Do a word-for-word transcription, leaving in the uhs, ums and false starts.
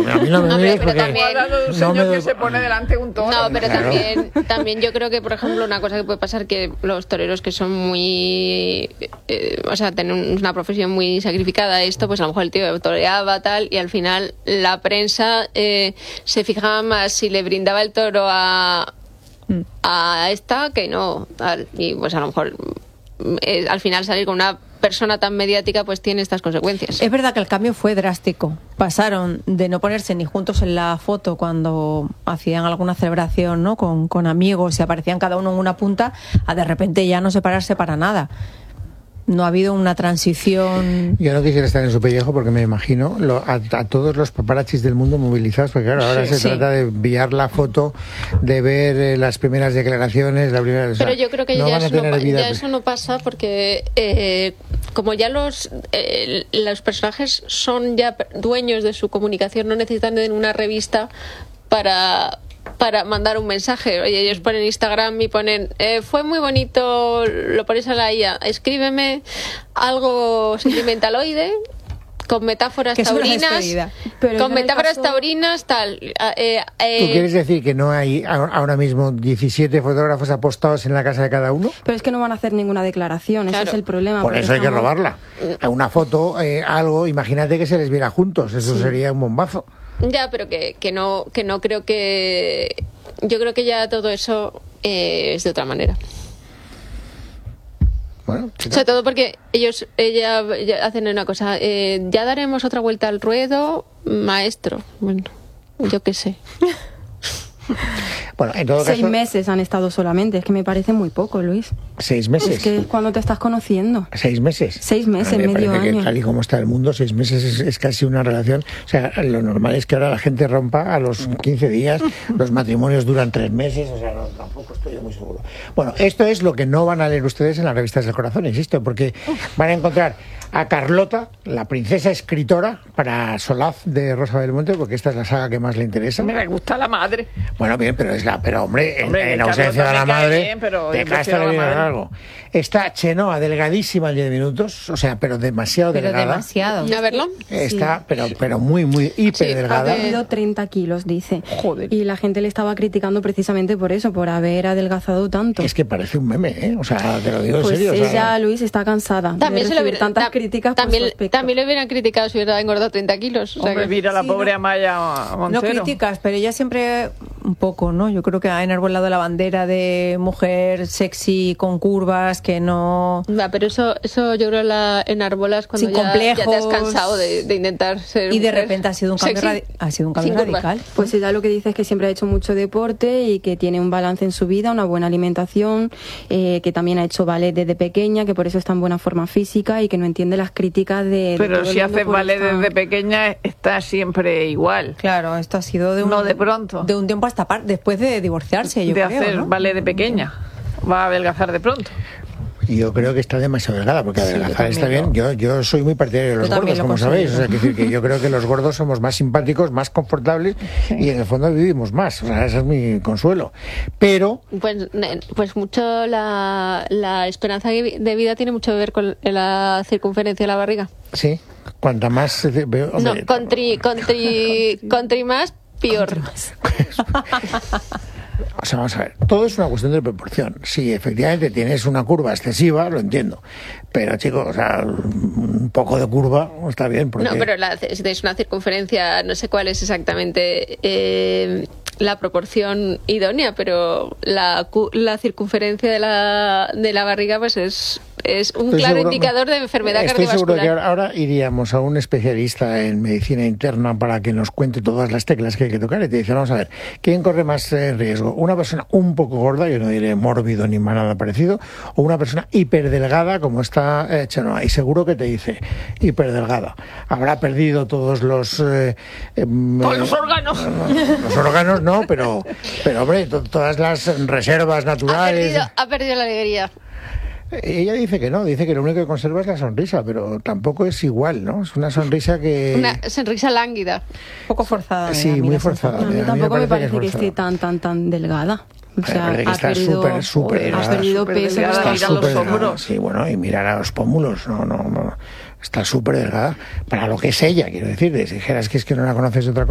a mí no me No, mires pero porque también- Hablando de un no señor me que doy- se pone delante un toro. No, pero Claro. también, también yo creo que, por ejemplo, una cosa que puede pasar que los toreros que son muy, eh, o sea, tienen una profesión muy sacrificada, esto, pues a lo mejor el tío toreaba tal y al final la prensa eh, se fijaba más si le brindaba el toro a a esta que no tal. Y pues a lo mejor eh, al final salir con una persona tan mediática pues tiene estas consecuencias. Es verdad que el cambio fue drástico. Pasaron de no ponerse ni juntos en la foto cuando hacían alguna celebración, ¿no? con, con amigos y aparecían cada uno en una punta, a de repente ya no separarse para nada. No ha habido una transición. Yo no quisiera estar en su pellejo porque me imagino lo, a, a todos los paparazzis del mundo movilizados, porque claro, ahora Sí, se sí. trata de enviar la foto, de ver eh, las primeras declaraciones, la primera, o sea, Pero yo creo que no ya, van a eso no, tener pa- vida. ya eso no pasa porque eh, como ya los eh, los personajes son ya dueños de su comunicación, no necesitan de una revista para para mandar un mensaje. Oye, ellos ponen Instagram y ponen eh, fue muy bonito, lo pones a la I A, escríbeme algo sentimentaloide con metáforas Que es una taurinas, despedida. Pero con en el metáforas caso- taurinas tal. eh, eh, ¿Tú quieres decir que no hay a- ahora mismo diecisiete fotógrafos apostados en la casa de cada uno? Pero es que no van a hacer ninguna declaración, Claro. ese es el problema. Por porque eso hay que estamos- robarla. Una foto, eh, algo, imagínate que se les viera juntos, eso sería un bombazo. Ya, pero que, que no que no creo que... Yo creo que ya todo eso eh, es de otra manera. Bueno, chica, Sobre todo porque ellos ella, ella hacen una cosa. eh, ya daremos otra vuelta al ruedo, maestro. Bueno, yo qué sé. bueno, en todo Seis caso, meses han estado solamente, es que me parece muy poco, Luis. seis meses. Es que es cuando te estás conociendo. Seis meses. Seis meses, A mí me medio parece que año. tal y como está el mundo, seis meses es, es casi una relación. O sea, lo normal es que ahora la gente rompa a los quince días, los matrimonios duran tres meses, o sea, no, tampoco estoy muy seguro. Bueno, esto es lo que no van a leer ustedes en las revistas del corazón, insisto, porque van a encontrar a Carlota, la princesa escritora, para Solaz de Rosa Belmonte, porque esta es la saga que más le interesa. Me gusta la madre. Bueno, bien, pero es la, pero hombre, en, Hombre, en Carlota ausencia de me la cae madre, bien, pero de yo casta prefiero le a la viene madre. algo. Está Chenoa, delgadísima en diez minutos, o sea, pero demasiado Pero delgada. demasiado. A verlo. Está, pero, pero muy, muy hiper Sí, delgada. Ha perdido treinta kilos, dice. Joder. Y la gente le estaba criticando precisamente por eso, por haber adelgazado tanto. Es que parece un meme, ¿eh? O sea, te lo digo en Pues serio. o sea, ella, Luis, está cansada También de se le recibir hubiera- tantas ta- críticas por su también, aspecto. también le hubieran criticado si hubiera engordado treinta kilos. O sea Hombre, que- mira la Sí, pobre no. Amaya No Montero. críticas, pero ella siempre un poco, ¿no? Yo creo que ha enarbolado la bandera de mujer sexy con curvas, que no... Va, pero eso, eso yo creo la enarbolas cuando Sin ya, ya te has complejos. cansado de, de intentar ser Y de mujer repente ha sido un cambio, sexy. radi- ha sido un cambio Sin curvas. radical. Pues ella lo que dice es que siempre ha hecho mucho deporte y que tiene un balance en su vida, una buena alimentación, eh, que también ha hecho ballet desde pequeña, que por eso está en buena forma física y que no entiende las críticas de... de Pero todo el si mundo haces por ballet esta- desde pequeña, está siempre igual. Claro, esto ha sido de un, No de pronto. de un tiempo hasta par, después de divorciarse, yo de creo, hacer ¿no? ballet de pequeña. Va a adelgazar de pronto. Yo creo que está demasiado delgada, porque Sí, yo adelgazar está también bien. Yo, yo soy muy partidario de los Yo también gordos, lo como sabéis. O sea, considero. que decir que yo creo que los gordos somos más simpáticos, más confortables y en el fondo vivimos más. O sea, ese es mi consuelo. Pero Pues, ne- pues mucho la, la esperanza de vida tiene mucho que ver con la circunferencia de la barriga. sí, cuanta más... eh, veo- No, hombre, contri, contri, contri más, peor. O sea, vamos a ver, todo es una cuestión de proporción. Si efectivamente tienes una curva excesiva, lo entiendo. Pero, chicos, o sea, un poco de curva está bien. Porque... No, pero la, si tenéis una circunferencia, no sé cuál es exactamente eh, la proporción idónea, pero la, cu- la circunferencia de la, de la barriga pues es, es un Estoy claro seguro- indicador de enfermedad Estoy seguro cardiovascular. que ahora, ahora iríamos a un especialista en medicina interna para que nos cuente todas las teclas que hay que tocar y te dice, vamos a ver, ¿quién corre más eh, riesgo? ¿Una persona un poco gorda, yo no diré mórbido ni más nada parecido, o una persona hiperdelgada como está eh, Chenoa? Y seguro que te dice hiperdelgada. Habrá perdido todos los... Eh, em, Todos eh, los órganos. Los órganos no, pero, pero hombre, to- todas las reservas Ha naturales... perdido, ha perdido la alegría. Ella dice que no, dice que lo único que conserva es la sonrisa, pero tampoco es igual, ¿no? Es una sonrisa que... Una sonrisa lánguida. Un poco forzada. mira, Sí, mira, muy esa forzada. A mí A mí me tampoco me parece que parece es que esté forzado. tan, tan, tan delgada. O Me sea, parece que ha está perdido, súper, súper ha delgada, perdido súper peso. delgada, pero- mira los súper delgada. pómulos. Sí, bueno, y mirar a los pómulos, no, no, no. Está súper delgada. Para lo que es ella, quiero decir. Si dijeras que es que no la conoces de otra cosa.